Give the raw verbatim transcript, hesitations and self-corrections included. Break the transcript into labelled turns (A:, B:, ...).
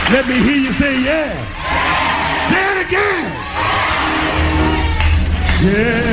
A: Let me hear you say yeah. Say it again. Yeah.